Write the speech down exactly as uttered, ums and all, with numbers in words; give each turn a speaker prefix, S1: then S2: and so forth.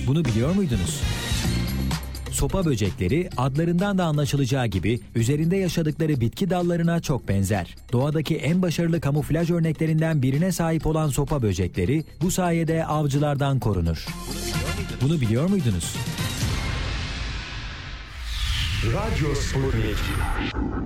S1: Bunu biliyor muydunuz? Sopa böcekleri adlarından da anlaşılacağı gibi üzerinde yaşadıkları bitki dallarına çok benzer. Doğadaki en başarılı kamuflaj örneklerinden birine sahip olan sopa böcekleri bu sayede avcılardan korunur. Bunu biliyor muydunuz?
S2: Radyo Sputnik.